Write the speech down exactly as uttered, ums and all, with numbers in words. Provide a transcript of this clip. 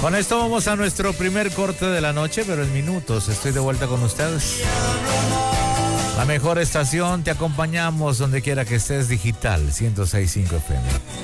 Con esto vamos a nuestro primer corte de la noche, pero en minutos estoy de vuelta con ustedes. La mejor estación, te acompañamos donde quiera que estés, digital ciento seis punto cinco F M.